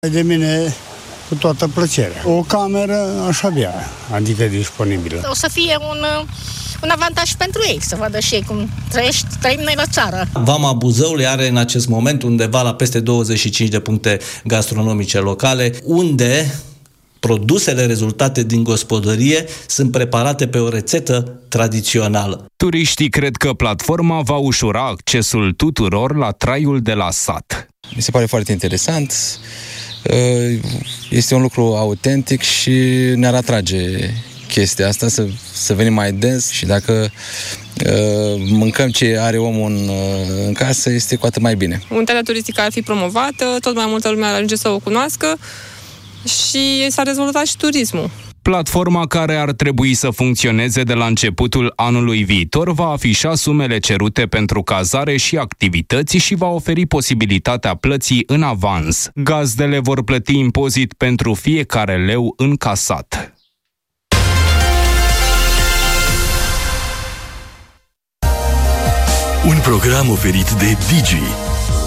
De mine cu toată plăcerea. O cameră aș avea, adică disponibilă. O să fie un avantaj pentru ei, să vadă și ei cum trăim noi la țară. Vama Buzăului are în acest moment undeva la peste 25 de puncte gastronomice locale, unde produsele rezultate din gospodărie sunt preparate pe o rețetă tradițională. Turiștii cred că platforma va ușura accesul tuturor la traiul de la sat. Mi se pare foarte interesant, este un lucru autentic și ne-ar atrage chestia asta, să venim mai des și dacă mâncăm ce are omul în casă, este cu atât mai bine. Unitatea turistică ar fi promovată, tot mai multă lume ar ajunge să o cunoască și s-ar dezvolta și turismul. Platforma, care ar trebui să funcționeze de la începutul anului viitor, va afișa sumele cerute pentru cazare și activități și va oferi posibilitatea plății în avans. Gazdele vor plăti impozit pentru fiecare leu încasat. Un program oferit de Digi